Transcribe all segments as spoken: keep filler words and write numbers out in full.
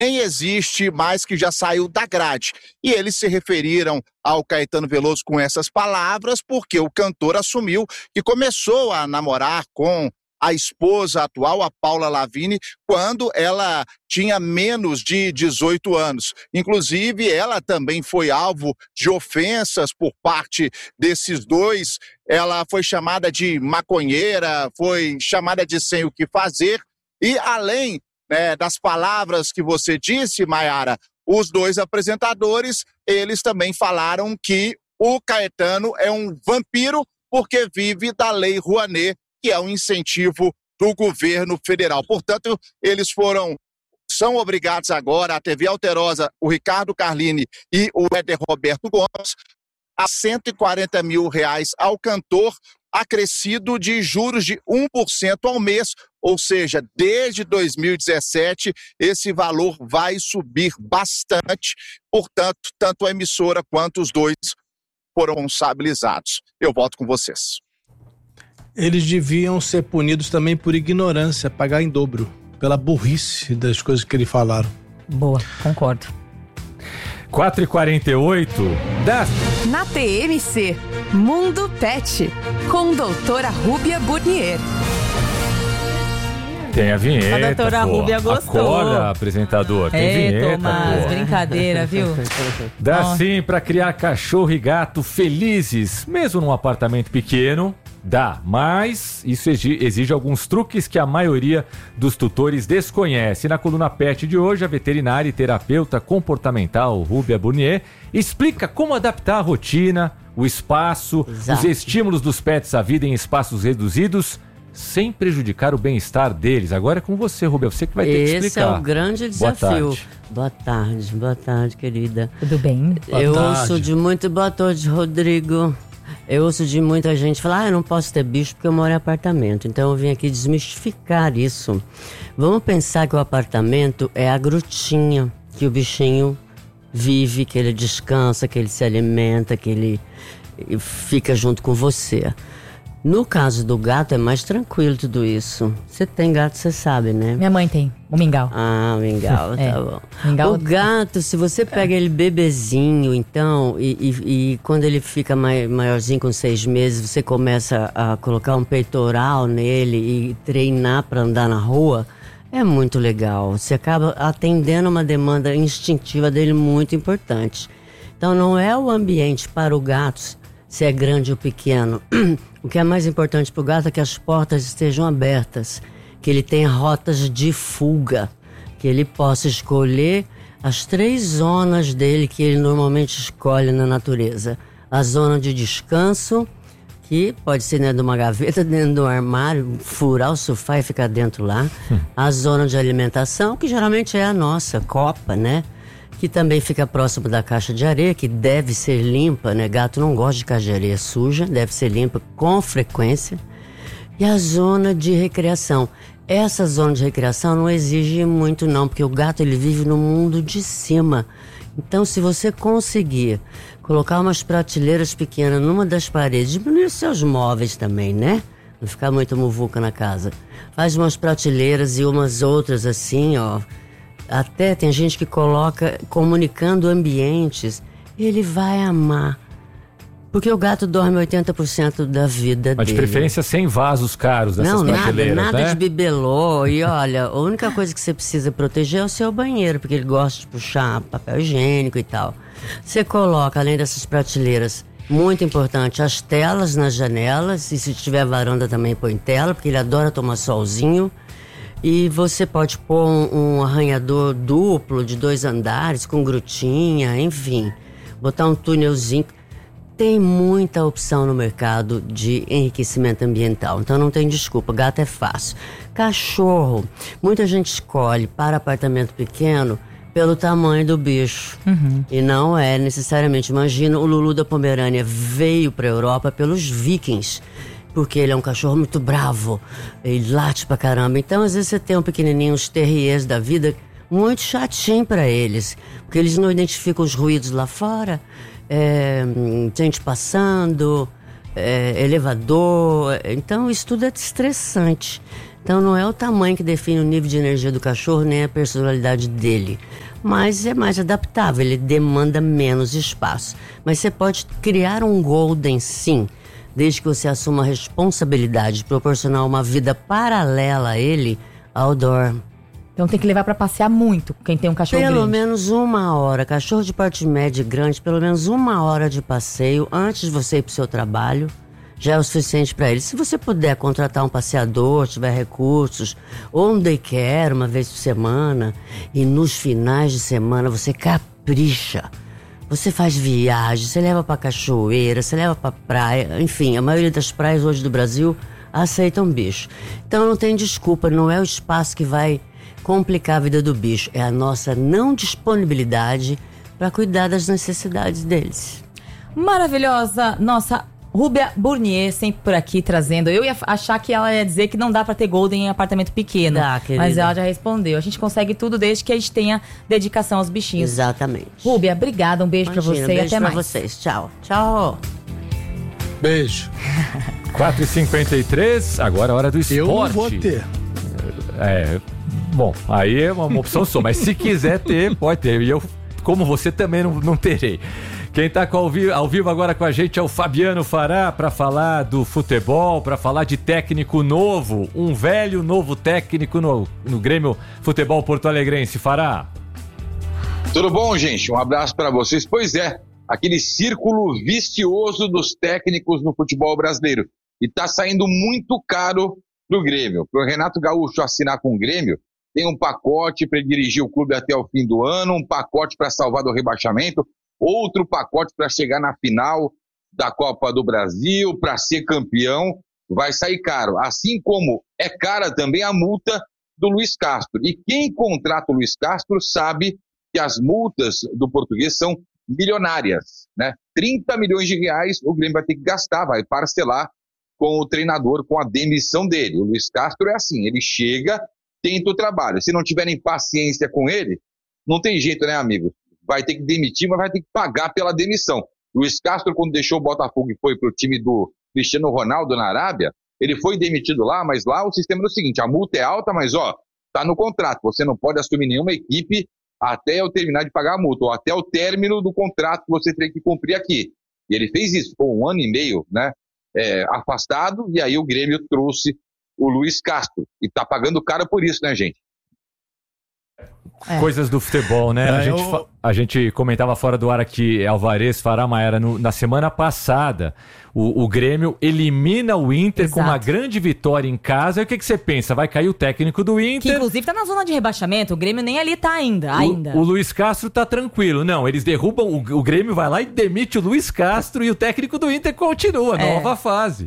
nem existe mais, que já saiu da grade. E eles se referiram ao Caetano Veloso com essas palavras porque o cantor assumiu que começou a namorar com a esposa atual, a Paula Lavigne, quando ela tinha menos de dezoito anos. Inclusive, ela também foi alvo de ofensas por parte desses dois. Ela foi chamada de maconheira, foi chamada de sem o que fazer. E além, né, das palavras que você disse, Maiara, os dois apresentadores, eles também falaram que o Caetano é um vampiro porque vive da Lei Rouanet, que é um incentivo do governo federal. Portanto, eles foram, são obrigados agora, a T V Alterosa, o Ricardo Carlini e o Éder Roberto Gomes, a cento e quarenta mil reais ao cantor, acrescido de juros de um por cento ao mês, ou seja, desde dois mil e dezessete, esse valor vai subir bastante. Portanto, tanto a emissora quanto os dois foram responsabilizados. Eu volto com vocês. Eles deviam ser punidos também por ignorância, pagar em dobro, pela burrice das coisas que eles falaram. Boa, concordo. quatro e quarenta e oito da... Na T M C, Mundo Pet, com doutora Rúbia Burnier. Tem a vinheta, A doutora pô. Rúbia gostou. Acorda, apresentador. Tem Ei, vinheta, Tomás, pô. brincadeira, viu? Dá Ó. sim pra criar cachorro e gato felizes, mesmo num apartamento pequeno. Dá, mas isso exige, exige alguns truques que a maioria dos tutores desconhece. Na coluna Pet de hoje, a veterinária e terapeuta comportamental Rúbia Burnier explica como adaptar a rotina, o espaço, Exato. os estímulos dos pets à vida em espaços reduzidos, sem prejudicar o bem-estar deles. Agora é com você, Rúbia, você que vai ter que explicar. Esse é o grande Boa desafio. tarde. Boa tarde, boa tarde, querida. Tudo bem? Boa Eu tarde. ouço de muito... Boa tarde, Rodrigo. Eu ouço de muita gente falar, ah, eu não posso ter bicho porque eu moro em apartamento. Então eu vim aqui desmistificar isso. Vamos pensar que o apartamento é a grutinha que o bichinho vive, que ele descansa, que ele se alimenta, que ele fica junto com você. No caso do gato é mais tranquilo tudo isso. Você tem gato, você sabe, né? Minha mãe tem, o mingau. Ah, o mingau, É, tá bom. mingau- O gato, se você pega ele bebezinho, então, e, e, e quando ele fica mai, maiorzinho, com seis meses, você começa a colocar um peitoral nele e treinar para andar na rua, é muito legal. Você acaba atendendo uma demanda instintiva dele muito importante. Então, não é o ambiente para o gato, se é grande ou pequeno. O que é mais importante para o gato é que as portas estejam abertas, que ele tenha rotas de fuga, que ele possa escolher as três zonas dele que ele normalmente escolhe na natureza. A zona de descanso, que pode ser dentro de uma gaveta, dentro de um armário, furar o sofá e ficar dentro lá. A zona de alimentação, que geralmente é a nossa, copa, né? Que também fica próximo da caixa de areia, que deve ser limpa, né? Gato não gosta de caixa de areia suja, deve ser limpa com frequência. E a zona de recreação. Essa zona de recreação não exige muito não, porque o gato ele vive no mundo de cima. Então, se você conseguir colocar umas prateleiras pequenas numa das paredes, diminuir os seus móveis também, né? Não ficar muito muvuca na casa. Faz umas prateleiras e umas outras assim, ó. Até tem gente que coloca comunicando ambientes. Ele vai amar. Porque o gato dorme oitenta por cento da vida Mas de dele. preferência sem vasos caros dessas Não, nada, prateleiras, nada né? de bibelô. E olha, a única coisa que você precisa proteger é o seu banheiro, porque ele gosta de puxar papel higiênico e tal. Você coloca, além dessas prateleiras, muito importante, as telas nas janelas. E se tiver varanda também põe tela, porque ele adora tomar solzinho. E você pode pôr um, um arranhador duplo de dois andares, com grutinha, enfim. Botar um túnelzinho. Tem muita opção no mercado de enriquecimento ambiental, então não tem desculpa, gato é fácil. Cachorro, muita gente escolhe para apartamento pequeno pelo tamanho do bicho. Uhum. E não é necessariamente. Imagina, o Lulu da Pomerânia veio para a Europa pelos vikings, porque ele é um cachorro muito bravo, ele late pra caramba. Então, às vezes você tem um pequenininho, uns terriers da vida, muito chatinho pra eles, porque eles não identificam os ruídos lá fora, é, gente passando, é, elevador. Então, isso tudo é estressante. Então não é o tamanho que define o nível de energia do cachorro, nem a personalidade dele. Mas é mais adaptável, ele demanda menos espaço. Mas você pode criar um Golden, sim, desde que você assuma a responsabilidade de proporcionar uma vida paralela a ele, outdoor. Então tem que levar pra passear muito, quem tem um cachorro Pelo grande. menos uma hora. Cachorro de porte médio e grande, pelo menos uma hora de passeio antes de você ir pro seu trabalho, já é o suficiente para ele. Se você puder contratar um passeador, tiver recursos, ou um daycare uma vez por semana, e nos finais de semana você capricha. Você faz viagem, você leva pra cachoeira, você leva pra praia, enfim, a maioria das praias hoje do Brasil aceitam bicho. Então não tem desculpa, não é o espaço que vai complicar a vida do bicho, é a nossa não disponibilidade para cuidar das necessidades deles. Maravilhosa, nossa Rúbia Burnier, sempre por aqui trazendo. Eu ia achar que ela ia dizer que não dá para ter Golden em apartamento pequeno. Dá, querida. Mas ela já respondeu. A gente consegue tudo desde que a gente tenha dedicação aos bichinhos. Exatamente. Rúbia, obrigada. Um beijo para você um beijo e até pra mais. vocês. Tchau. Tchau. Beijo. quatro e cinquenta e três, agora é hora do esporte. Eu não vou ter. É, bom, aí é uma, uma opção sua, mas se quiser ter, pode ter. E eu, como você, também não, não terei. Quem está ao vivo, ao vivo agora com a gente é o Fabiano Fará para falar do futebol, para falar de técnico novo, um velho novo técnico no, no Grêmio Futebol Porto Alegrense. Fará. Tudo bom, gente? Um abraço para vocês. Pois é, aquele círculo vicioso dos técnicos no futebol brasileiro. E está saindo muito caro para o Grêmio. Para o Renato Gaúcho assinar com o Grêmio, tem um pacote para dirigir o clube até o fim do ano, um pacote para salvar do rebaixamento, outro pacote para chegar na final da Copa do Brasil, para ser campeão, vai sair caro. Assim como é cara também a multa do Luiz Castro. E quem contrata o Luiz Castro sabe que as multas do português são milionárias, né? trinta milhões de reais o Grêmio vai ter que gastar, vai parcelar com o treinador, com a demissão dele. O Luiz Castro é assim, ele chega, tenta o trabalho. Se não tiverem paciência com ele, não tem jeito, né, amigo? Vai ter que demitir, mas vai ter que pagar pela demissão. Luiz Castro, quando deixou o Botafogo e foi para o time do Cristiano Ronaldo na Arábia, ele foi demitido lá, mas lá o sistema é o seguinte, a multa é alta, mas ó, tá no contrato, você não pode assumir nenhuma equipe até eu terminar de pagar a multa, ou até o término do contrato que você tem que cumprir aqui. E ele fez isso, ficou um ano e meio, né, é, afastado, e aí o Grêmio trouxe o Luiz Castro, e tá pagando caro por isso, né, gente? É. Coisas do futebol, né? É, a, gente, eu... a gente comentava fora do ar aqui, Alvarez, Fará, Maera, no, na semana passada, o, o Grêmio elimina o Inter. Exato. Com uma grande vitória em casa. E o que, que você pensa? Vai cair o técnico do Inter? Que inclusive tá na zona de rebaixamento, o Grêmio nem ali tá ainda. O, ainda. o Luiz Castro tá tranquilo. Não, eles derrubam, o, o Grêmio vai lá e demite o Luiz Castro e o técnico do Inter continua, é. Nova fase.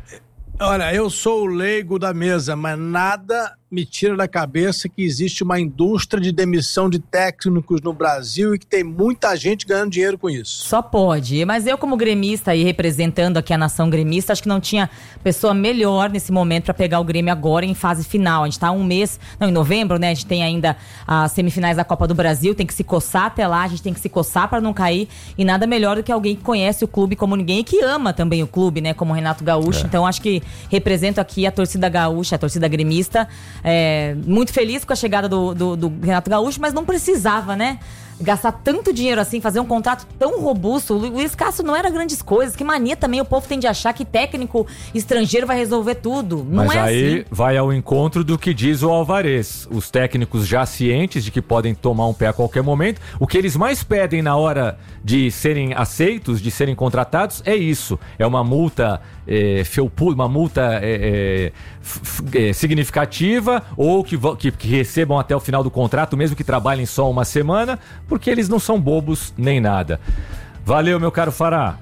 Olha, eu sou o leigo da mesa, mas nada me tira da cabeça que existe uma indústria de demissão de técnicos no Brasil e que tem muita gente ganhando dinheiro com isso. Só pode, mas eu como gremista e representando aqui a nação gremista, acho que não tinha pessoa melhor nesse momento para pegar o Grêmio agora em fase final. A gente tá um mês, não, em novembro, né, a gente tem ainda as semifinais da Copa do Brasil, tem que se coçar até lá, a gente tem que se coçar para não cair, e nada melhor do que alguém que conhece o clube como ninguém e que ama também o clube, né, como o Renato Gaúcho. É. Então acho que represento aqui a torcida gaúcha, a torcida gremista, é, muito feliz com a chegada do, do, do Renato Gaúcho, mas não precisava, né? Gastar tanto dinheiro assim, fazer um contrato tão robusto. O Luiz Castro não era grandes coisas. Que mania também o povo tem de achar que técnico estrangeiro vai resolver tudo. Não Mas é aí assim. Vai ao encontro do que diz o Alvarez. Os técnicos já cientes de que podem tomar um pé a qualquer momento. O que eles mais pedem na hora de serem aceitos, de serem contratados, é isso. É uma multa é, felpu, uma multa é, é, significativa, ou que, que, que recebam até o final do contrato, mesmo que trabalhem só uma semana, porque eles não são bobos nem nada. Valeu, meu caro Fará.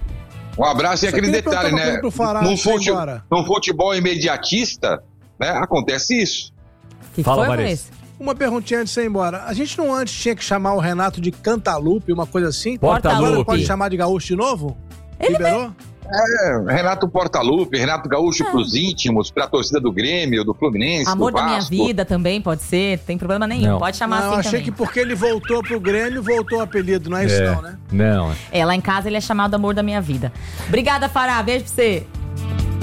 Um abraço e aquele detalhe, né? Fará, num, fute... num futebol imediatista, né? Acontece isso. Que Fala, foi, Vanessa. Uma perguntinha antes de você ir embora. A gente não antes tinha que chamar o Renato de Cantalupe, uma coisa assim? Portalupe. Agora pode chamar de Gaúcho de novo? Ele Liberou? Mesmo. É, Renato Portalupe, Renato Gaúcho é. Pros íntimos, pra torcida do Grêmio, do Fluminense, Amor do da Vasco. minha vida também pode ser, tem problema nenhum, não. pode chamar não, assim achei também. que porque ele voltou pro Grêmio, voltou o apelido, não é isso é. não, né? Não. É, lá em casa ele é chamado Amor da Minha Vida. Obrigada, Fará, beijo pra você.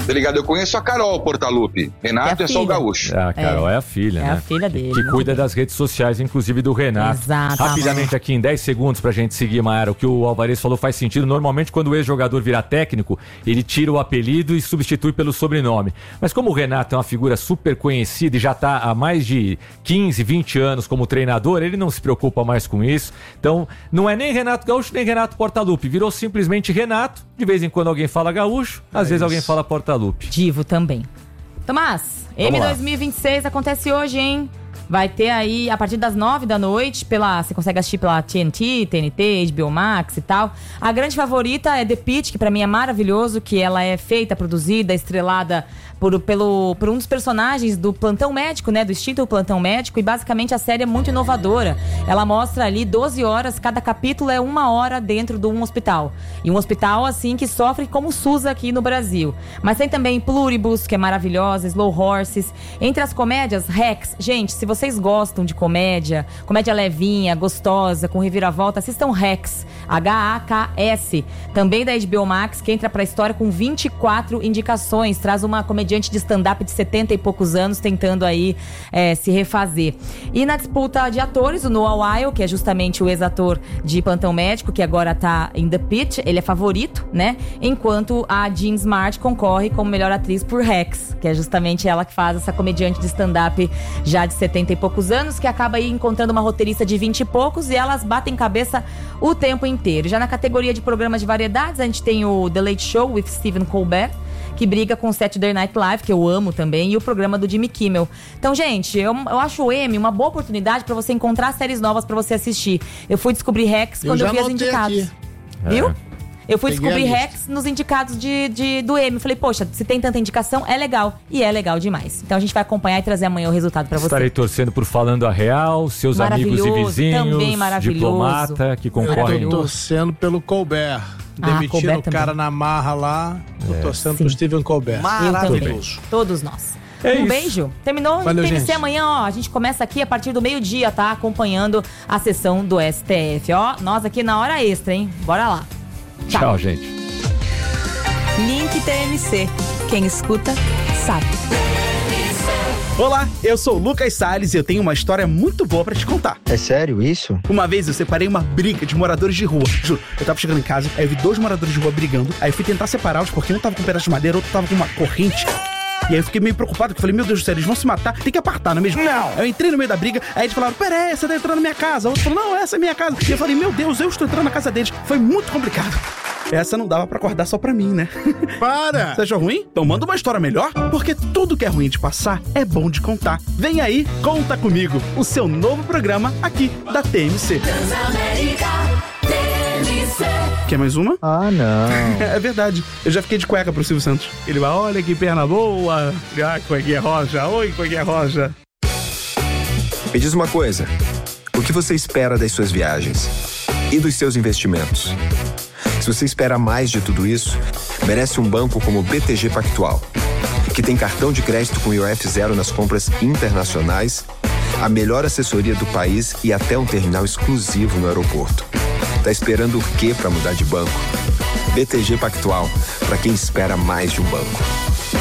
Tá ligado? Eu conheço a Carol Portaluppi. Renato é, é só o gaúcho. A Carol é, é a filha, é né? É a filha dele. Que cuida das redes sociais, inclusive do Renato. Exato. Rapidamente aqui, em dez segundos, pra gente seguir, Mayara, o que o Alvarez falou faz sentido. Normalmente, quando o ex-jogador vira técnico, ele tira o apelido e substitui pelo sobrenome. Mas como o Renato é uma figura super conhecida e já tá há mais de quinze, vinte anos como treinador, ele não se preocupa mais com isso. Então, não é nem Renato Gaúcho, nem Renato Portaluppi. Virou simplesmente Renato. De vez em quando alguém fala gaúcho, às é vezes isso. alguém fala Portaluppi. Divo também. Tomás, M dois mil e vinte e seis acontece hoje, hein? Vai ter aí, a partir das nove da noite, pela, você consegue assistir pela T N T, T N T, H B O Max e tal. A grande favorita é The Pitt, que pra mim é maravilhoso, que ela é feita, produzida, estrelada por, pelo, por um dos personagens do Plantão Médico, né? Do Instinto Plantão Médico. E basicamente a série é muito inovadora. Ela mostra ali doze horas, cada capítulo é uma hora dentro de um hospital. E um hospital, assim, que sofre como o SUS aqui no Brasil. Mas tem também Pluribus, que é maravilhosa, Slow Horses. Entre as comédias, Rex. Gente, se você vocês gostam de comédia, comédia levinha, gostosa, com reviravolta, assistam Rex, H A K S, também da H B O Max, que entra pra história com vinte e quatro indicações, traz uma comediante de stand-up de setenta e poucos anos tentando aí é, se refazer. E na disputa de atores, o Noah Wyle, que é justamente o ex-ator de Plantão Médico, que agora tá em The Pitt, ele é favorito, né? Enquanto a Jean Smart concorre como melhor atriz por Rex, que é justamente ela que faz essa comediante de stand-up já de setenta e poucos anos, que acaba aí encontrando uma roteirista de vinte e poucos e elas batem cabeça o tempo inteiro. Já na categoria de programas de variedades, a gente tem o The Late Show with Stephen Colbert, que briga com o Saturday Night Live, que eu amo também, e o programa do Jimmy Kimmel. Então, gente, eu, eu acho o Emmy uma boa oportunidade pra você encontrar séries novas pra você assistir. Eu fui descobrir Rex quando eu, eu vi as indicadas. Aqui. Viu? É. Eu fui Peguei descobrir Rex nos indicados de, de, do Emmy. Falei, poxa, se tem tanta indicação, é legal. E é legal demais. Então a gente vai acompanhar e trazer amanhã o resultado pra você. Estarei torcendo por Falando a Real, seus amigos e vizinhos, também maravilhoso. Diplomata, que concorrem. Eu tô torcendo pelo Colbert. Demitindo ah, o cara na marra lá. Tô é. torcendo Sim. pro Stephen Colbert. Maravilhoso. Todos nós. É um isso. beijo. Terminou o T M C amanhã, ó. A gente começa aqui a partir do meio-dia, tá? Acompanhando a sessão do S T F, ó. Nós aqui na hora extra, hein? Bora lá. Tchau, Tchau gente. Link T M C. Quem escuta, sabe. Olá, eu sou o Lucas Salles e eu tenho uma história muito boa pra te contar. É sério isso? Uma vez eu separei uma briga de moradores de rua. Juro, eu tava chegando em casa, aí eu vi dois moradores de rua brigando, aí eu fui tentar separá-los porque um tava com um pedaço de madeira, outro tava com uma corrente. E aí eu fiquei meio preocupado, porque eu falei, meu Deus do céu, eles vão se matar, tem que apartar, não é mesmo? Não! Eu entrei no meio da briga, aí eles falaram, peraí, você tá entrando na minha casa. O outro falou, não, essa é minha casa. E eu falei, meu Deus, eu estou entrando na casa deles. Foi muito complicado. Essa não dava pra acordar só pra mim, né? Para! Você achou ruim? Então manda uma história melhor, porque tudo que é ruim de passar é bom de contar. Vem aí, Conta Comigo, o seu novo programa aqui da T M C. Transamérica, T M C. Quer mais uma? Ah, não. É verdade. Eu já fiquei de cueca pro Silvio Santos. Ele vai, olha que perna boa. Ah, cuequinha roja. Oi, cuequinha roja. Me diz uma coisa. O que você espera das suas viagens? E dos seus investimentos? Se você espera mais de tudo isso, merece um banco como o B T G Pactual, que tem cartão de crédito com I O F zero nas compras internacionais, a melhor assessoria do país e até um terminal exclusivo no aeroporto. Tá esperando o quê para mudar de banco? B T G Pactual, para quem espera mais de um banco.